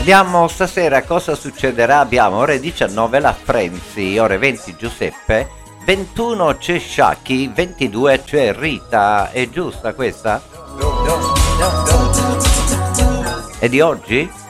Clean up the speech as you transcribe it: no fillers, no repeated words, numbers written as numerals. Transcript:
Vediamo stasera cosa succederà. Abbiamo ore 19 la Frenzy, ore 20 Giuseppe, 21 c'è Shaki, 22 c'è Rita. È giusta questa? E di oggi?